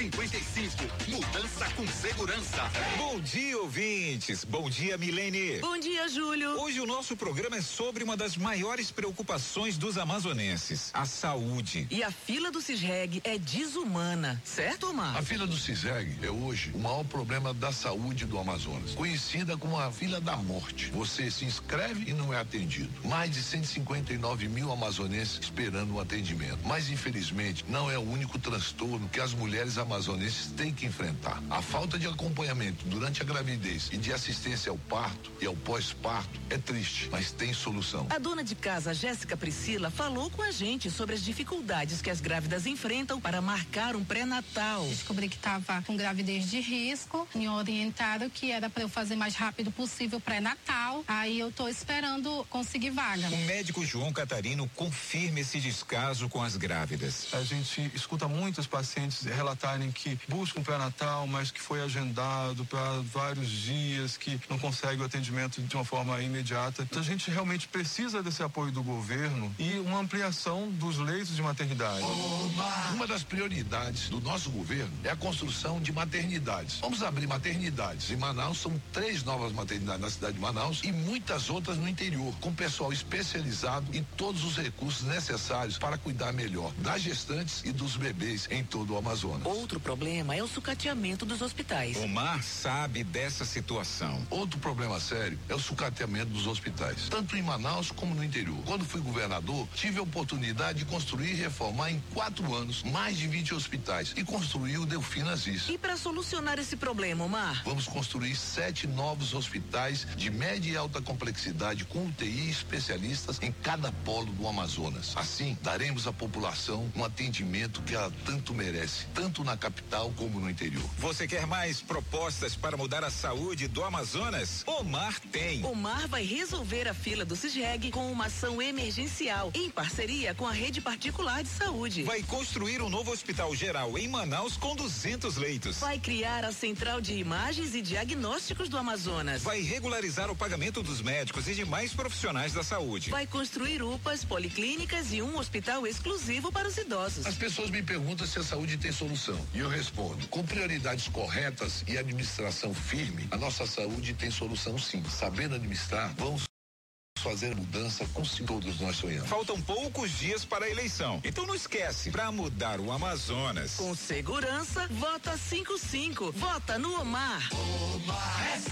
55. Mudança com segurança. Bom dia, ouvintes. Bom dia, Milene. Bom dia, Júlio. Hoje o nosso programa é sobre uma das maiores preocupações dos amazonenses, a saúde. E a fila do Cisreg é desumana, certo, Omar? A fila do Cisreg é hoje o maior problema da saúde do Amazonas, conhecida como a fila da morte. Você se inscreve e não é atendido. Mais de 159 mil amazonenses esperando um atendimento. Mas infelizmente não é o único transtorno que as mulheres amazonenses têm que enfrentar. A falta de acompanhamento durante a gravidez e de assistência ao parto e ao pós-parto é triste, mas tem solução. A dona de casa, Jéssica Priscila, falou com a gente sobre as dificuldades que as grávidas enfrentam para marcar um pré-natal. Descobri que estava com gravidez de risco, me orientaram que era para eu fazer mais rápido possível pré-natal. Aí eu tô esperando conseguir vaga. O médico João Catarino confirma esse descaso com as grávidas. A gente escuta muitos pacientes relatarem que buscam pré-natal, mas que foi agendado para vários dias, que não consegue o atendimento de uma forma imediata. Então a gente realmente precisa desse apoio do governo e uma ampliação dos leitos de maternidade. Uma das prioridades do nosso governo é a construção de maternidades. Vamos abrir maternidades. Em Manaus são 3 novas maternidades na cidade de Manaus e muitas outras no interior, com pessoal especializado em todos os recursos necessários para cuidar melhor das gestantes e dos bebês em todo o Amazonas. Outro problema é o sucateamento dos hospitais. Omar sabe dessa situação. Outro problema sério é o sucateamento dos hospitais, tanto em Manaus como no interior. Quando fui governador, tive a oportunidade de construir e reformar em 4 anos mais de 20 hospitais e construir o Delfinas Isso. E para solucionar esse problema, Omar? Vamos construir 7 novos hospitais de média e alta complexidade com UTI e especialistas em cada polo do Amazonas. Assim, daremos à população um atendimento que ela tanto merece, tanto na capital como no interior. Você quer mais propostas para mudar a saúde do Amazonas? Omar tem. Omar vai resolver a fila do Cisreg com uma ação emergencial, em parceria com a rede particular de saúde. Vai construir um novo hospital geral em Manaus com 200 leitos. Vai criar a Central de Imagens e Diagnósticos do Amazonas. Vai regularizar o pagamento dos médicos e demais profissionais da saúde. Vai construir UPAs, policlínicas e um hospital exclusivo para os idosos. As pessoas me perguntam se a saúde tem solução. E eu respondo: com prioridades corretas e administração firme, a nossa saúde tem solução sim. Sabendo administrar, vamos fazer mudança com que todos nós sonhamos. Faltam poucos dias para a eleição. Então não esquece, para mudar o Amazonas. Com segurança, vota 55. Vota no Omar. Omar é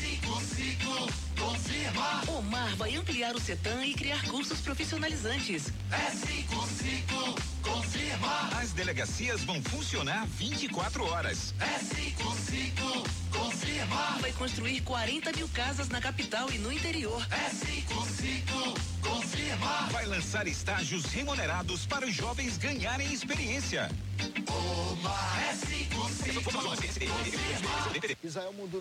55, confirma. Omar vai ampliar o CETAM e criar cursos profissionalizantes. É 55, confirma. As delegacias vão funcionar 24 horas. É 55, confirma. Vai construir 40 mil casas na capital e no interior. É 55, confirma. Vai lançar estágios remunerados para os jovens ganharem experiência. Omar é 55, confirma. Israel mudou.